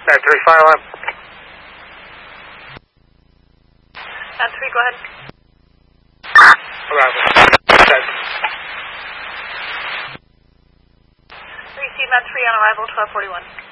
Mat 3, fire alarm. Mat 3, go ahead. Arrival. Receive Mat 3 on arrival, 1241.